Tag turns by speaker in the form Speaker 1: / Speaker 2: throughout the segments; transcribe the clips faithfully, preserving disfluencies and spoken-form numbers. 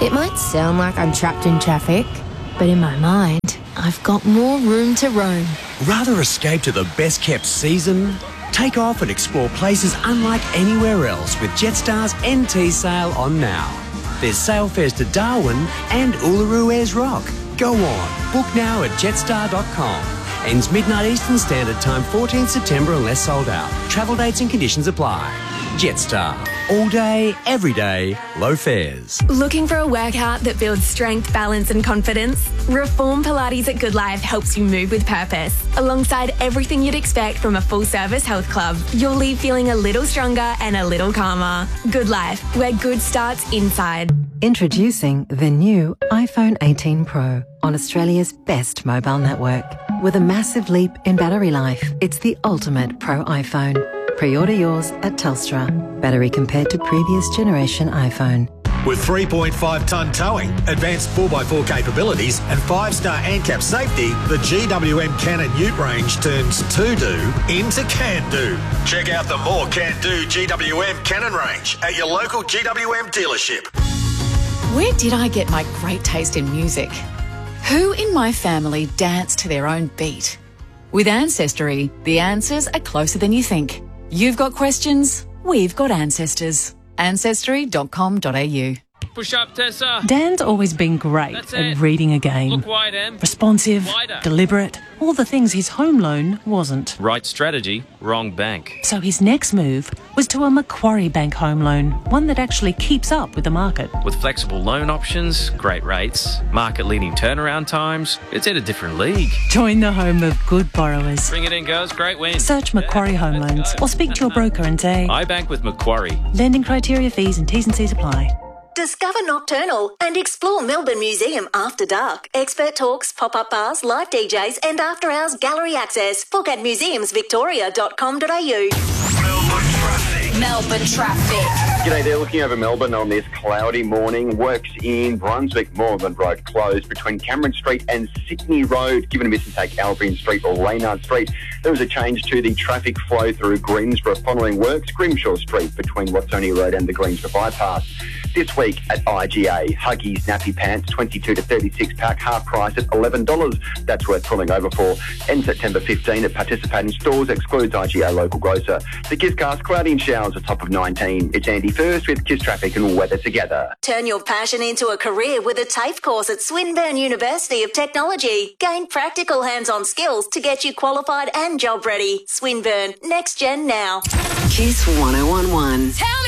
Speaker 1: It might sound like I'm trapped in traffic, but in my mind, I've got more room to roam.
Speaker 2: Rather escape to the best-kept season? Take off and explore places unlike anywhere else with Jetstar's N T sale on now. There's sail fares to Darwin and Uluru Ayers Rock. Go on, book now at jetstar dot com. Ends midnight Eastern Standard Time, fourteenth September unless sold out. Travel dates and conditions apply. Jetstar. All day, every day, low fares.
Speaker 3: Looking for a workout that builds strength, balance and confidence? Reform Pilates at Good Life helps you move with purpose. Alongside everything you'd expect from a full-service health club, you'll leave feeling a little stronger and a little calmer. Good Life, where good starts inside.
Speaker 4: Introducing the new iPhone eighteen Pro on Australia's best mobile network. With a massive leap in battery life, it's the ultimate Pro iPhone. Pre-order yours at Telstra. Battery compared to previous generation iPhone.
Speaker 5: With three point five tonne towing, advanced four by four capabilities and five star ANCAP safety, the G W M Canon Ute range turns to-do into can-do. Check out the more can-do G W M Canon range at your local G W M dealership.
Speaker 6: Where did I get my great taste in music? Who in my family danced to their own beat? With Ancestry, the answers are closer than you think. You've got questions, we've got ancestors. ancestry dot com dot a u.
Speaker 7: Push up, Tessa.
Speaker 8: Dan's always been great
Speaker 7: That's
Speaker 8: at
Speaker 7: it.
Speaker 8: reading a game.
Speaker 7: Look wide, Em.
Speaker 8: Responsive,
Speaker 7: Wider.
Speaker 8: deliberate, all the things his home loan wasn't.
Speaker 7: Right strategy, wrong bank.
Speaker 8: So his next move was to a Macquarie Bank home loan, one that actually keeps up with the market.
Speaker 7: With flexible loan options, great rates, market-leading turnaround times, it's in a different league.
Speaker 8: Join the home of good borrowers.
Speaker 7: Bring it in, girls. Great win.
Speaker 8: Search Macquarie
Speaker 7: Yeah,
Speaker 8: Home
Speaker 7: let's
Speaker 8: Loans
Speaker 7: go.
Speaker 8: or speak to your broker and say,
Speaker 7: I bank with Macquarie.
Speaker 8: lending criteria, fees and T's and C's apply.
Speaker 9: Discover Nocturnal and explore Melbourne Museum after dark. Expert talks, pop-up bars, live D Js and after-hours gallery access. Book at museums victoria dot com dot a u.
Speaker 10: Melbourne traffic.
Speaker 11: Melbourne traffic.
Speaker 12: G'day there, looking over Melbourne on this cloudy morning. Works in Brunswick, Moreland Road closed between Cameron Street and Sydney Road. Given a miss and take Albion Street or Reynard Street. There was a change to the traffic flow through Greensborough following works. Grimshaw Street between Watsonia Road and the Greensborough bypass. This week at I G A, Huggies Nappy Pants, twenty-two to thirty-six pack, half price at eleven dollars. That's worth pulling over for. End September fifteenth at participating stores, excludes I G A local grocer. The Kisscast, cloudy and showers, a top of nineteen. It's Andy First with Kiss Traffic and weather together.
Speaker 9: Turn your passion into a career with a TAFE course at Swinburne University of Technology. Gain practical hands-on skills to get you qualified and job ready. Swinburne, next gen now.
Speaker 4: Kiss one oh one one.
Speaker 11: Tell me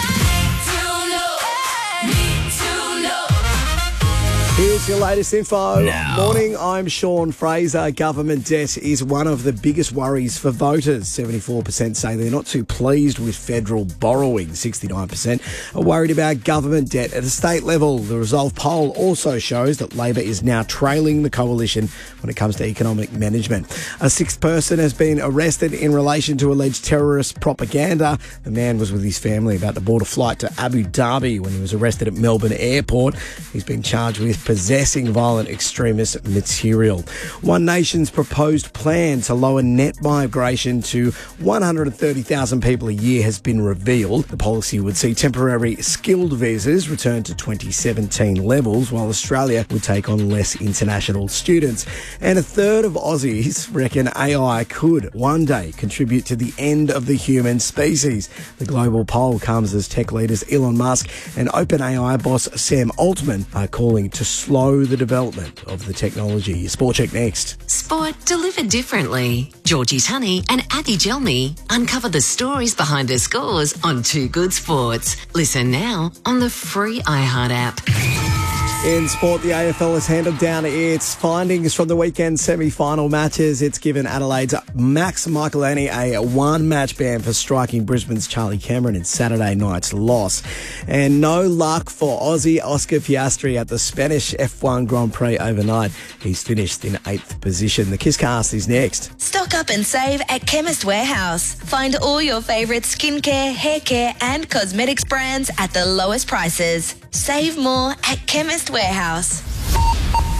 Speaker 13: Here's your latest info.
Speaker 2: Now.
Speaker 13: Morning, I'm Sean Fraser. Government debt is one of the biggest worries for voters. seventy-four percent say they're not too pleased with federal borrowing. sixty-nine percent are worried about government debt at a state level. The Resolve poll also shows that Labor is now trailing the coalition when it comes to economic management. A sixth person has been arrested in relation to alleged terrorist propaganda. The man was with his family about to board a flight to Abu Dhabi when he was arrested at Melbourne Airport. He's been charged with possessing violent extremist material. One Nation's proposed plan to lower net migration to one hundred thirty thousand people a year has been revealed. The policy would see temporary skilled visas return to twenty seventeen levels, while Australia would take on less international students. And a third of Aussies reckon A I could one day contribute to the end of the human species. The global poll comes as tech leaders Elon Musk and OpenAI boss Sam Altman are calling to slow the development of the technology. Sport Check next.
Speaker 14: Sport delivered differently. Georgie Tunney and Athy Gelmi uncover the stories behind the scores on Two Good Sports. Listen now on the free iHeart app.
Speaker 13: In sport, the A F L has handed down its findings from the weekend semi-final matches. It's given Adelaide's Max Michelini a one-match ban for striking Brisbane's Charlie Cameron in Saturday night's loss. And no luck for Aussie Oscar Piastri at the Spanish F one Grand Prix overnight. He's finished in eighth position. The Kisscast is next.
Speaker 15: Stock up and save at Chemist Warehouse. Find all your favourite skincare, hair care and cosmetics brands at the lowest prices. Save more at Chemist Warehouse.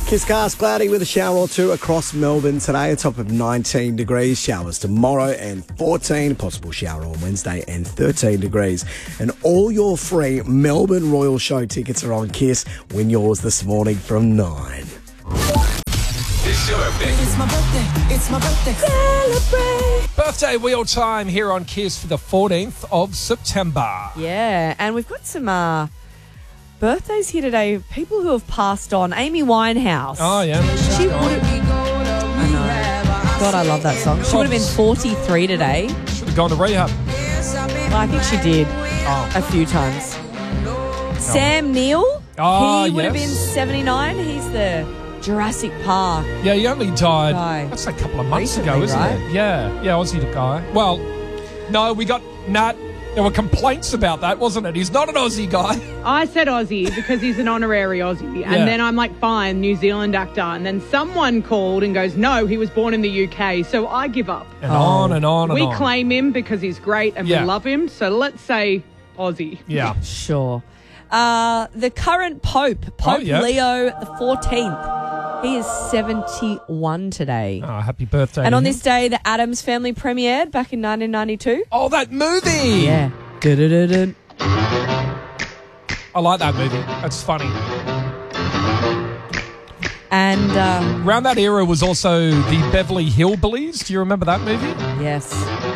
Speaker 13: Kiss cast cloudy with a shower or two across Melbourne today, a top of nineteen degrees. Showers tomorrow and fourteen. Possible shower on Wednesday and thirteen degrees. And all your free Melbourne Royal Show tickets are on Kiss. Win yours this morning from nine.
Speaker 11: It's your birthday. It's my birthday. It's my birthday. Celebrate. Birthday wheel time here on Kiss for the fourteenth of September.
Speaker 16: Yeah, and we've got some uh, birthdays here today. People who have passed on. Amy Winehouse.
Speaker 11: Oh, yeah.
Speaker 16: She would have... I know. God, I love that song. She would have been forty-three today.
Speaker 11: Should have gone to rehab.
Speaker 16: Well, I think she did
Speaker 11: oh.
Speaker 16: a few times. Sam Neill.
Speaker 11: Oh,
Speaker 16: he would
Speaker 11: yes.
Speaker 16: have been seventy-nine. He's the Jurassic Park.
Speaker 11: Yeah, he only died,
Speaker 16: Guy.
Speaker 11: that's a couple of months
Speaker 16: Recently,
Speaker 11: ago, isn't
Speaker 16: right?
Speaker 11: it? Yeah, yeah, Aussie guy. Well, no, we got Nat. There were complaints about that, wasn't it? He's not an Aussie guy.
Speaker 17: I said Aussie because he's an honorary Aussie. And
Speaker 11: Yeah.
Speaker 17: then I'm like, fine, New Zealand actor. And then someone called and goes, no, he was born in the U K. So I give up.
Speaker 11: And on and on and
Speaker 17: we
Speaker 11: on.
Speaker 17: claim him because he's great and
Speaker 11: Yeah.
Speaker 17: we love him. So let's say Aussie.
Speaker 11: Yeah.
Speaker 16: Sure. Uh, the current Pope, Pope
Speaker 11: Oh, yeah.
Speaker 16: Leo the fourteenth. He is seventy-one today.
Speaker 11: Oh, happy birthday.
Speaker 16: And
Speaker 11: to
Speaker 16: on
Speaker 11: him.
Speaker 16: this day, the Addams Family premiered back in nineteen ninety-two.
Speaker 11: Oh, that movie!
Speaker 16: Yeah. Du-du-du-du.
Speaker 11: I like that movie. That's funny.
Speaker 16: And uh,
Speaker 11: around that era was also the Beverly Hillbillies. Do you remember that movie?
Speaker 16: Yes.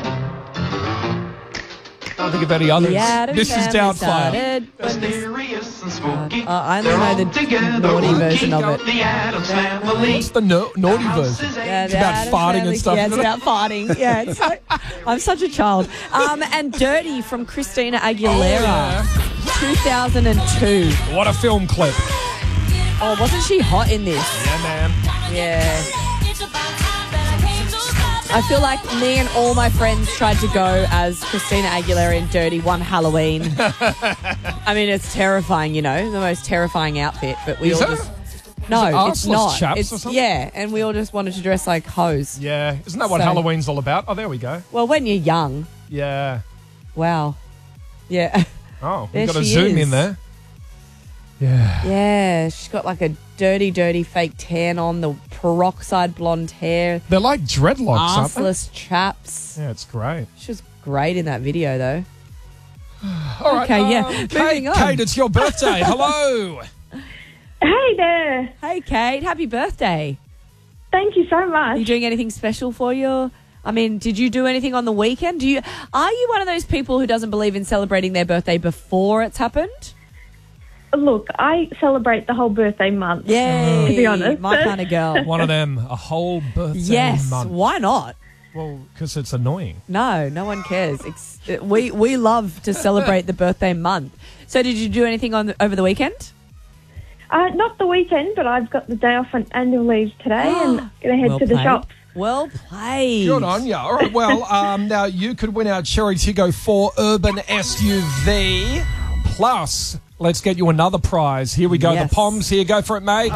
Speaker 11: I don't think of any others.
Speaker 16: The Addams
Speaker 11: This is
Speaker 16: Family
Speaker 11: Doubtfire.
Speaker 16: started when this- Uh, I only know the naughty version of it.
Speaker 11: What's the no- naughty version?
Speaker 16: Yeah,
Speaker 11: It's
Speaker 16: the
Speaker 11: about
Speaker 16: Addams
Speaker 11: farting
Speaker 16: Family-
Speaker 11: and stuff.
Speaker 16: Yeah, it's
Speaker 11: isn't it?
Speaker 16: about farting. Yeah, it's so, I'm such a child. Um, and Dirty from Christina Aguilera, two thousand two.
Speaker 11: What a film clip.
Speaker 16: Oh, wasn't she hot in this?
Speaker 11: Yeah, man.
Speaker 16: Yeah. I feel like me and all my friends tried to go as Christina Aguilera in Dirty one Halloween. I mean, it's terrifying, you know, the most terrifying outfit, but we
Speaker 11: Is
Speaker 16: all
Speaker 11: it?
Speaker 16: just... No,
Speaker 11: Is it
Speaker 16: it's
Speaker 11: arseless
Speaker 16: not.
Speaker 11: chaps
Speaker 16: It's,
Speaker 11: or something?
Speaker 16: yeah, and we all just wanted to dress like hoes.
Speaker 11: Yeah. Isn't that what
Speaker 16: So-
Speaker 11: Halloween's all about? Oh, there we go.
Speaker 16: Well, when you're young.
Speaker 11: Yeah.
Speaker 16: Wow. Yeah.
Speaker 11: Oh,
Speaker 16: There
Speaker 11: we've got to
Speaker 16: she
Speaker 11: zoom
Speaker 16: is.
Speaker 11: in there. Yeah.
Speaker 16: Yeah, she's got like a dirty, dirty fake tan on, the peroxide blonde hair.
Speaker 11: They're like dreadlocks, aren't they?
Speaker 16: Arseless chaps.
Speaker 11: Yeah, it's great.
Speaker 16: She was great in that video, though.
Speaker 11: All right,
Speaker 16: okay, yeah.
Speaker 11: um,
Speaker 16: Moving
Speaker 11: Kate,
Speaker 16: on.
Speaker 11: Kate, it's your birthday. Hello.
Speaker 18: Hey there.
Speaker 16: Hey, Kate. Happy birthday.
Speaker 18: Thank you so much.
Speaker 16: Are you doing anything special for you? I mean, did you do anything on the weekend? Do you? Are you one of those people who doesn't believe in celebrating their birthday before it's happened?
Speaker 18: Look, I celebrate the whole birthday month.
Speaker 16: Yay.
Speaker 18: To be honest.
Speaker 16: My kind of girl.
Speaker 11: One of them, a whole birthday
Speaker 16: Yes.
Speaker 11: month.
Speaker 16: Why not?
Speaker 11: Well, because it's annoying.
Speaker 16: No, no one cares. Ex- we we love to celebrate the birthday month. So, did you do anything on the, over the weekend?
Speaker 18: Uh, not the weekend, but I've got the day off on annual leave today and going to head
Speaker 16: Well
Speaker 18: to the
Speaker 16: played.
Speaker 18: shops.
Speaker 16: Well played.
Speaker 11: Good on you. All right, well, um, now you could win our Cherry Tiggo four Urban S U V. Plus, let's get you another prize. Here we go.
Speaker 16: Yes.
Speaker 11: The Poms here. Go for it, mate.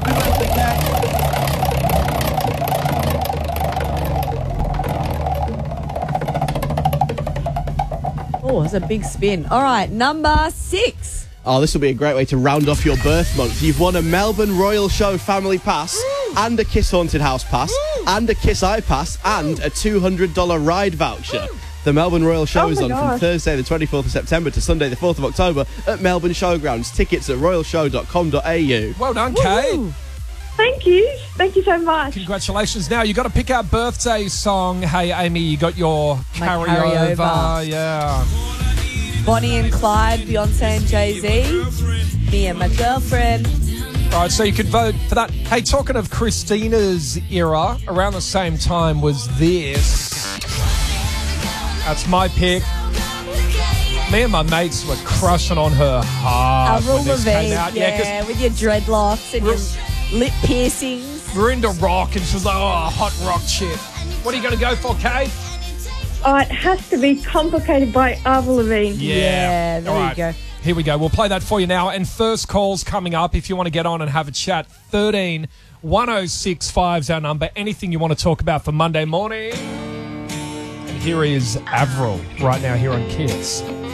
Speaker 16: Oh, it's a big spin. All right, number six.
Speaker 19: Oh, this will be a great way to round off your birth month. You've won a Melbourne Royal Show family pass and a Kiss Haunted House pass and a Kiss Eye pass and a two hundred dollars ride voucher. The Melbourne Royal Show
Speaker 18: Oh
Speaker 19: is
Speaker 18: my
Speaker 19: on from
Speaker 18: gosh.
Speaker 19: Thursday the twenty-fourth of September to Sunday the fourth of October at Melbourne Showgrounds. Tickets at royal show dot com dot a u.
Speaker 11: Well done, Kate.
Speaker 16: Woo-hoo.
Speaker 18: Thank you. Thank you so much.
Speaker 11: Congratulations. Now, you got to pick our birthday song. Hey, Amy, you got your
Speaker 16: My
Speaker 11: carryover.
Speaker 16: carryover.
Speaker 11: Yeah.
Speaker 16: Bonnie and Clyde, Beyonce and Jay-Z. Me and my girlfriend.
Speaker 11: All right, so you could vote for that. Hey, talking of Christina's era, around the same time was this. That's my pick. Me and my mates were crushing on her hard
Speaker 16: Avril
Speaker 11: when this came
Speaker 16: Lavigne,
Speaker 11: out.
Speaker 16: yeah,
Speaker 11: 'cause
Speaker 16: with your dreadlocks and your lip piercings.
Speaker 11: we're into rock, and she was like, oh, hot rock shit. What are you going to go for, Kate?
Speaker 18: Oh, it has to be Complicated by Avril Lavigne.
Speaker 16: Yeah, there
Speaker 11: All
Speaker 16: you
Speaker 11: right.
Speaker 16: go.
Speaker 11: Here we go. We'll play that for you now. And first call's coming up. If you want to get on and have a chat, thirteen one oh six five is our number. Anything you want to talk about for Monday morning. And here is Avril right now here on Kiss.